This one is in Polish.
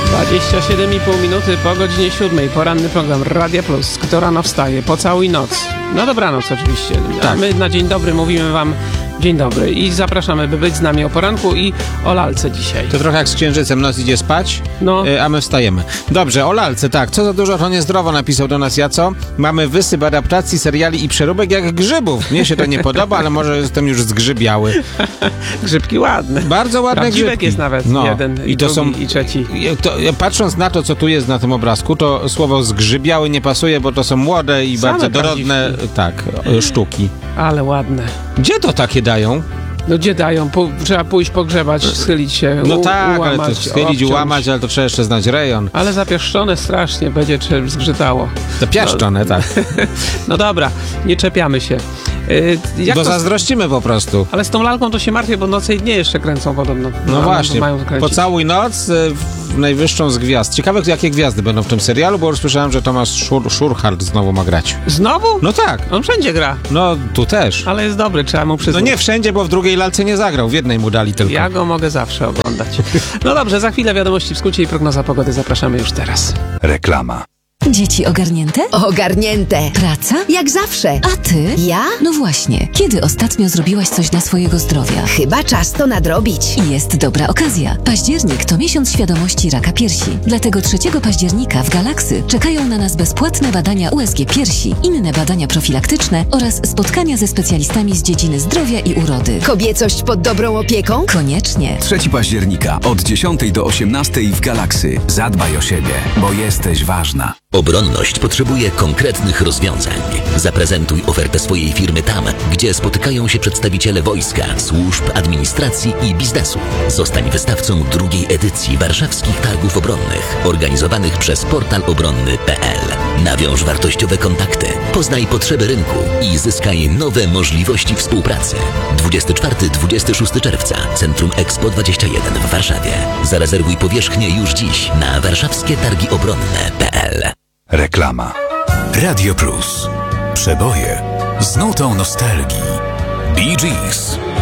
27,5 minuty po godzinie 7. Poranny program Radia Plus. Kto rano wstaje? Pocałuj noc. No dobranoc oczywiście. Tak. A my na dzień dobry mówimy wam dzień dobry i zapraszamy, by być z nami o poranku i o lalce dzisiaj. To trochę jak z księżycem, noc idzie spać, No. a my wstajemy. Dobrze, o lalce, tak. Co za dużo, to niezdrowo, napisał do nas Jaco. Mamy wysyp adaptacji seriali i przeróbek jak grzybów. Mnie się to nie podoba, ale może jestem już zgrzybiały. Grzybki ładne. Bardzo ładne Prawdziwek grzybki. jest nawet jeden, i to drugi, i trzeci. Patrząc na to, co tu jest na tym obrazku, to słowo zgrzybiały nie pasuje, bo to są młode i Same bardzo dorodne sztuki. Ale ładne. Gdzie to takie dają? No gdzie dają? Trzeba pójść pogrzebać, schylić się, No tak, ułamać, ale to schylić, obciąć. ułamać, ale to trzeba jeszcze znać rejon. Ale zapieszczone strasznie będzie, czy zgrzytało. Zapiaszczone, tak. No dobra, nie czepiamy się. Bo zazdrościmy po prostu. Ale z tą lalką to się martwię, bo noce i dnie jeszcze kręcą podobno. No właśnie, mają kręcić. Pocałuj noc w najwyższą z gwiazd. Ciekawe, jakie gwiazdy będą w tym serialu, bo już słyszałem, że Tomasz Szurhard znowu ma grać. Znowu? No tak. On wszędzie gra. No, tu też. Ale jest dobry, trzeba mu przyznać. No nie wszędzie, bo w drugiej lalce nie zagrał, w jednej mu dali tylko. Ja go mogę zawsze oglądać. No dobrze, za chwilę wiadomości w skrócie i prognoza pogody. Zapraszamy już teraz. Reklama. Dzieci ogarnięte? Ogarnięte. Praca? Jak zawsze. A ty? Ja? No właśnie, kiedy ostatnio zrobiłaś coś dla swojego zdrowia? Chyba czas to nadrobić. I jest dobra okazja. Październik to miesiąc świadomości raka piersi. Dlatego 3 października w Galaksy czekają na nas bezpłatne badania USG piersi, inne badania profilaktyczne oraz spotkania ze specjalistami z dziedziny zdrowia i urody. Kobiecość pod dobrą opieką? Koniecznie. 3 października od 10 do 18 w Galaksy. Zadbaj o siebie, bo jesteś ważna. Obronność potrzebuje konkretnych rozwiązań. Zaprezentuj ofertę swojej firmy tam, gdzie spotykają się przedstawiciele wojska, służb, administracji i biznesu. Zostań wystawcą drugiej edycji Warszawskich Targów Obronnych, organizowanych przez portal obronny.pl. Nawiąż wartościowe kontakty, poznaj potrzeby rynku i zyskaj nowe możliwości współpracy. 24-26 czerwca, Centrum Expo 21 w Warszawie. Zarezerwuj powierzchnię już dziś na warszawskietargiobronne.pl. Reklama. Radio Plus. Przeboje z nutą nostalgii. Bee Gees.